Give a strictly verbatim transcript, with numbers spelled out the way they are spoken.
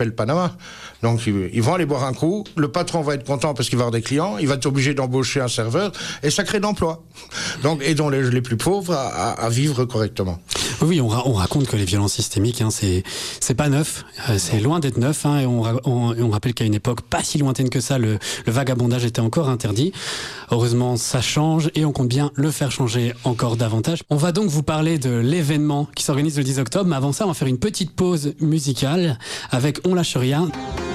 le Panama. Donc ils, ils vont aller boire un coup, le patron va être content parce qu'il va avoir des clients, il va être obligé d'embaucher un serveur, et ça crée d'emplois. Donc aidons les, les plus pauvres à, à, à vivre correctement. Oui, on, ra- on raconte que les violences systémiques, hein, c'est c'est pas neuf, euh, c'est loin d'être neuf, hein, et on, ra- on, et on rappelle qu'à une époque pas si lointaine que ça, le, le vagabondage était encore interdit. Heureusement, ça change et on compte bien le faire changer encore davantage. On va donc vous parler de l'événement qui s'organise le dix octobre, mais avant ça, on va faire une petite pause musicale avec On lâche rien.